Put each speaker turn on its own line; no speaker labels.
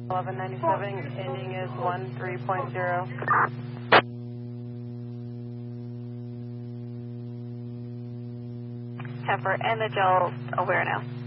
1197, ending is 13.0.
Pepper and the gel aware now.